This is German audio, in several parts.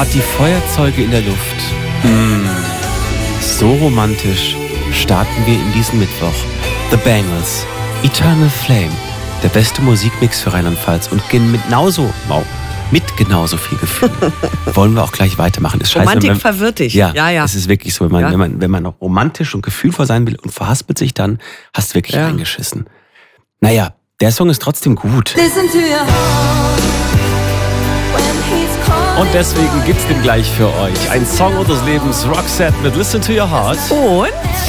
hat die Feuerzeuge in der Luft. So romantisch starten wir in diesen Mittwoch. The Bangles, Eternal Flame, der beste Musikmix für Rheinland-Pfalz und mit genauso viel Gefühl. Wollen wir auch gleich weitermachen. Ist scheiße, Romantik verwirrt dich. Ja, es ist wirklich so. Wenn man noch romantisch und gefühlvoll sein will und verhaspelt sich, dann hast du wirklich reingeschissen. Naja, der Song ist trotzdem gut. Und deswegen gibt's den gleich für euch. Ein Song unseres Lebens, Roxette mit Listen to Your Heart. Und?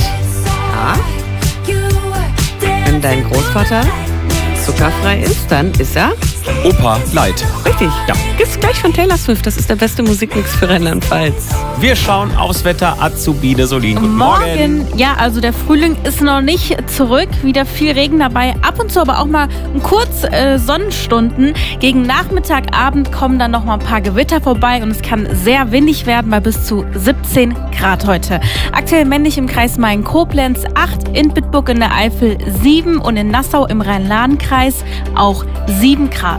Wenn dein Großvater zuckerfrei ist, dann ist er Opa Light. Richtig. Ja. Gibt's gleich von Taylor Swift. Das ist der beste Musikmix für Rheinland-Pfalz. Wir schauen aufs Wetter. Azubine Solin. Guten Morgen. Ja, also der Frühling ist noch nicht zurück. Wieder viel Regen dabei. Ab und zu aber auch mal kurz Sonnenstunden. Gegen Nachmittag, Abend kommen dann noch mal ein paar Gewitter vorbei. Und es kann sehr windig werden bei bis zu 17 Grad heute. Aktuell männlich im Kreis Main-Koblenz 8, in Bitburg in der Eifel 7 und in Nassau im Rhein-Lahn-Kreis auch 7 Grad.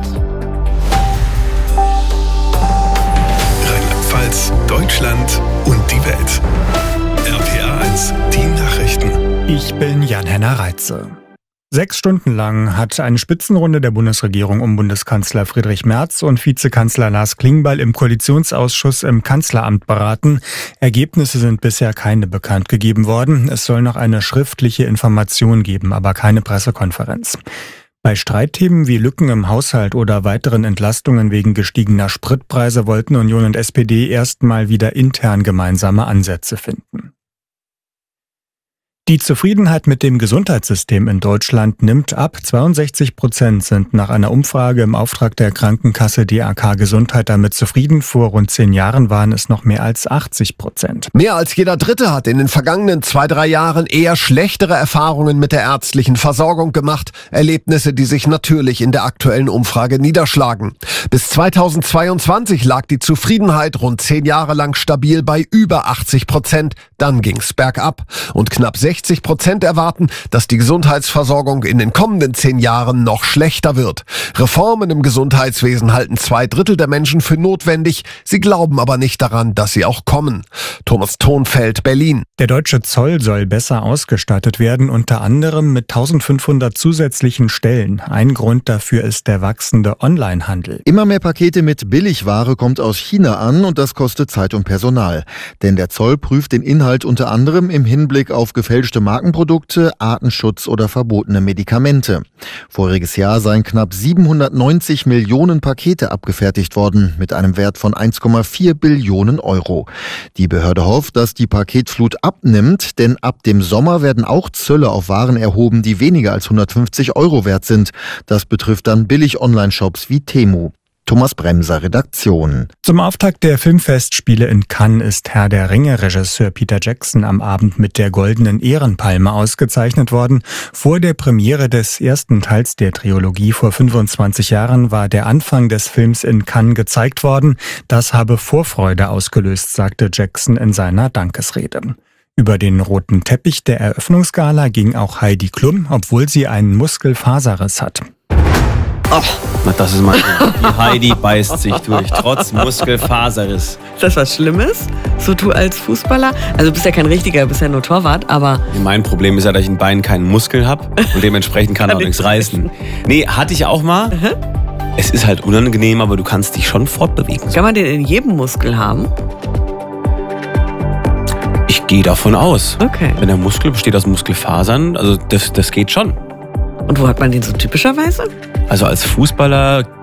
Rheinland-Pfalz, Deutschland und die Welt. RPA 1, die Nachrichten. Ich bin Jan-Henner Reitze. 6 Stunden lang hat eine Spitzenrunde der Bundesregierung um Bundeskanzler Friedrich Merz und Vizekanzler Lars Klingbeil im Koalitionsausschuss im Kanzleramt beraten. Ergebnisse sind bisher keine bekannt gegeben worden. Es soll noch eine schriftliche Information geben, aber keine Pressekonferenz. Bei Streitthemen wie Lücken im Haushalt oder weiteren Entlastungen wegen gestiegener Spritpreise wollten Union und SPD erstmal wieder intern gemeinsame Ansätze finden. Die Zufriedenheit mit dem Gesundheitssystem in Deutschland nimmt ab. 62% sind nach einer Umfrage im Auftrag der Krankenkasse DAK Gesundheit damit zufrieden. Vor rund 10 Jahren waren es noch mehr als 80%. Mehr als jeder Dritte hat in den vergangenen 2-3 Jahren eher schlechtere Erfahrungen mit der ärztlichen Versorgung gemacht. Erlebnisse, die sich natürlich in der aktuellen Umfrage niederschlagen. Bis 2022 lag die Zufriedenheit rund 10 Jahre lang stabil bei über 80%. Dann ging's bergab und knapp 60% erwarten, dass die Gesundheitsversorgung in den kommenden 10 Jahren noch schlechter wird. Reformen im Gesundheitswesen halten 2/3 der Menschen für notwendig. Sie glauben aber nicht daran, dass sie auch kommen. Thomas Thonfeld, Berlin. Der deutsche Zoll soll besser ausgestattet werden, unter anderem mit 1500 zusätzlichen Stellen. Ein Grund dafür ist der wachsende Onlinehandel. Immer mehr Pakete mit Billigware kommt aus China an und das kostet Zeit und Personal. Denn der Zoll prüft den Inhalt unter anderem im Hinblick auf gefälschte Markenprodukte, Artenschutz oder verbotene Medikamente. Voriges Jahr seien knapp 790 Millionen Pakete abgefertigt worden, mit einem Wert von 1,4 Billionen Euro. Die Behörde hofft, dass die Paketflut abnimmt, denn ab dem Sommer werden auch Zölle auf Waren erhoben, die weniger als 150 Euro wert sind. Das betrifft dann Billig-Online-Shops wie Temu. Thomas Bremser, Redaktion. Zum Auftakt der Filmfestspiele in Cannes ist Herr der Ringe-Regisseur Peter Jackson am Abend mit der Goldenen Ehrenpalme ausgezeichnet worden. Vor der Premiere des ersten Teils der Trilogie vor 25 Jahren war der Anfang des Films in Cannes gezeigt worden. Das habe Vorfreude ausgelöst, sagte Jackson in seiner Dankesrede. Über den roten Teppich der Eröffnungsgala ging auch Heidi Klum, obwohl sie einen Muskelfaserriss hat. Na, das ist mal die Heidi beißt sich durch, trotz Muskelfaserriss. Ist das was Schlimmes? So du als Fußballer? Also du bist ja kein richtiger, du bist ja nur Torwart, aber... Mein Problem ist ja, dass ich in Beinen keinen Muskel habe und dementsprechend kann auch nichts reißen. Nee, hatte ich auch mal. Es ist halt unangenehm, aber du kannst dich schon fortbewegen. Kann man den in jedem Muskel haben? Ich gehe davon aus. Okay. Wenn der Muskel besteht aus Muskelfasern, also das geht schon. Und wo hat man den so typischerweise? Also als Fußballer